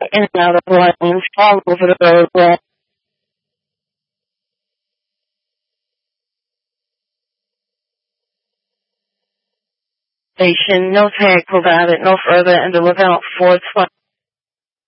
in and out of lanes all over the roadway. No tag provided no further and without 420.